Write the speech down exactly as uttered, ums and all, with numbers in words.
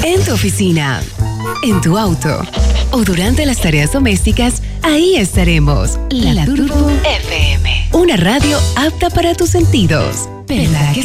En tu oficina, en tu auto o durante las tareas domésticas, ahí estaremos. La, la Turbo F M. Una radio apta para tus sentidos. ¿Verdad que